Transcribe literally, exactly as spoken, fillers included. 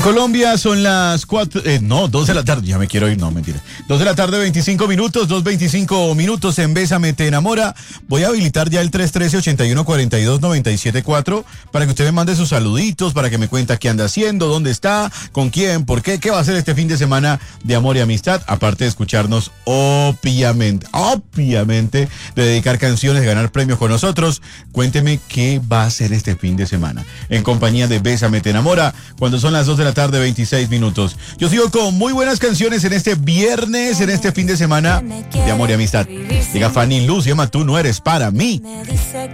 Colombia son las cuatro, eh, no, dos de la tarde, ya me quiero ir, no, mentira. Dos de la tarde, veinticinco minutos, dos veinticinco minutos en Bésame Te Enamora. Voy a habilitar ya el tres uno tres, ocho uno cuatro dos, nueve siete cuatro para que usted me mande sus saluditos, para que me cuente qué anda haciendo, dónde está, con quién, por qué, qué va a hacer este fin de semana de amor y amistad, aparte de escucharnos, obviamente, obviamente, de dedicar canciones, de ganar premios con nosotros. Cuénteme qué va a hacer este fin de semana, en compañía de Bésame Te Enamora, cuando son las dos de la tarde, veintiséis minutos. Yo sigo con muy buenas canciones en este viernes, en este fin de semana de amor y amistad. Diga Fanny Luz, se llama Tú no eres para mí.